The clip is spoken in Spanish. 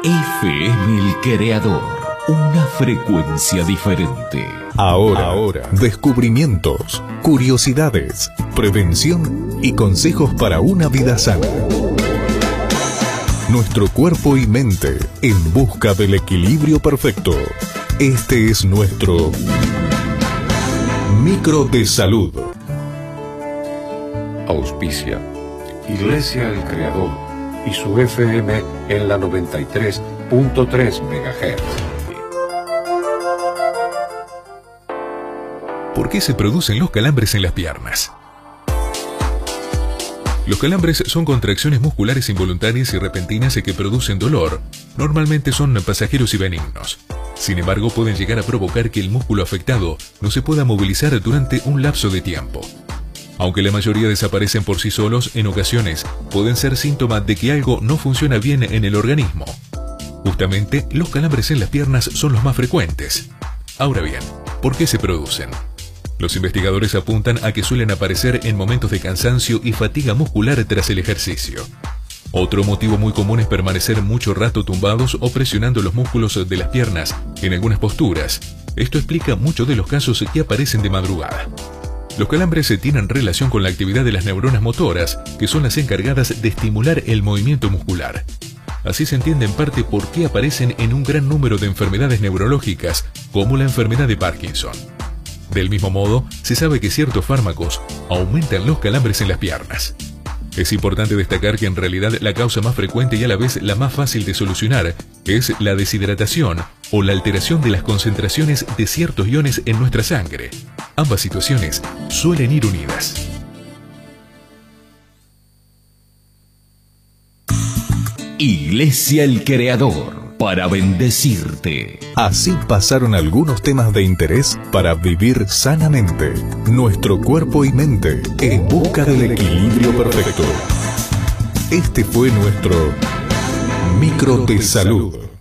FM El Creador, una frecuencia diferente. Ahora, descubrimientos, curiosidades, prevención y consejos para una vida sana. Nuestro cuerpo y mente en busca del equilibrio perfecto. Este es nuestro Micro de Salud. Auspicia Iglesia El Creador y su FM en la 93.3 MHz. ¿Por qué se producen los calambres en las piernas? Los calambres son contracciones musculares involuntarias y repentinas que producen dolor. Normalmente son pasajeros y benignos. Sin embargo, pueden llegar a provocar que el músculo afectado no se pueda movilizar durante un lapso de tiempo. Aunque la mayoría desaparecen por sí solos, en ocasiones pueden ser síntoma de que algo no funciona bien en el organismo. Justamente, los calambres en las piernas son los más frecuentes. Ahora bien, ¿por qué se producen? Los investigadores apuntan a que suelen aparecer en momentos de cansancio y fatiga muscular tras el ejercicio. Otro motivo muy común es permanecer mucho rato tumbados o presionando los músculos de las piernas en algunas posturas. Esto explica muchos de los casos que aparecen de madrugada. Los calambres tienen relación con la actividad de las neuronas motoras, que son las encargadas de estimular el movimiento muscular. Así se entiende en parte por qué aparecen en un gran número de enfermedades neurológicas, como la enfermedad de Parkinson. Del mismo modo, se sabe que ciertos fármacos aumentan los calambres en las piernas. Es importante destacar que en realidad la causa más frecuente y a la vez la más fácil de solucionar es la deshidratación o la alteración de las concentraciones de ciertos iones en nuestra sangre. Ambas situaciones suelen ir unidas. Iglesia El Creador, para bendecirte. Así pasaron algunos temas de interés para vivir sanamente nuestro cuerpo y mente en busca del equilibrio perfecto. Este fue nuestro Micro de Salud.